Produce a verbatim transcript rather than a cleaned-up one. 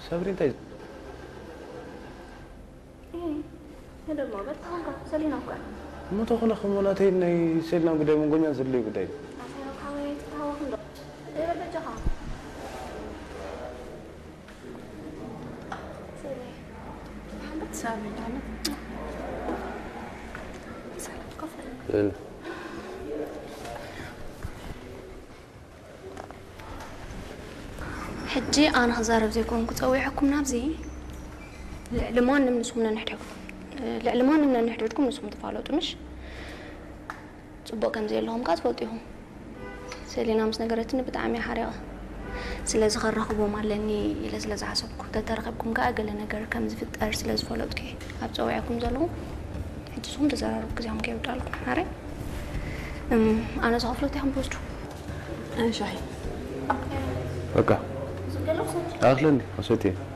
صبري انت هذا ما بس هون سلينا وقال ما تخلى خمونات هنا سلنا قدام من قلنا سلي قدام أنا حاولت هوا خندق إيه بدك جها سلي محمد سامي أنا سلام كفر حجي أنا هزارب زيكم كنت أوعكم نابزي العلمان من نسومنا نحتاجكم العلمان من نحتاجكم نسوم تفعلوا مش صبوا كم زي لهم قاعد فوتيهم سلينا مس نجارتني بتعامي حريقة سلاز خرقوا مالني إلى سلاز عصبكم تترقبكم قاعد قال نجار كم زي في الأرض سلاز فلوت كي أبز أوعكم زلهم حتى سوم تزارب كذا هم كيف تعلقوا هاري أنا صافلتي هم بوستو أنا شاهي أوكي أخلني أصوتي